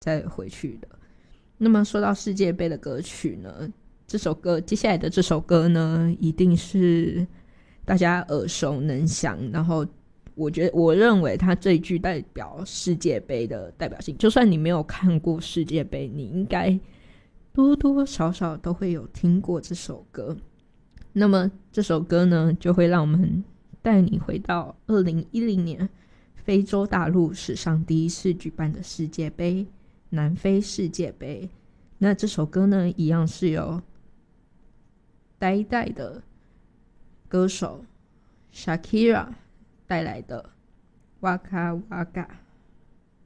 再回去的。那么说到世界杯的歌曲呢，接下来的这首歌呢，一定是大家耳熟能详，然后我认为它最具代表世界杯的代表性，就算你没有看过世界杯，你应该多多少少都会有听过这首歌。那么这首歌呢，就会让我们带你回到2010年非洲大陆史上第一次举办的世界杯，南非世界杯。那这首歌呢，一样是由呆呆的歌手 Shakira 带来的 Waka Waka。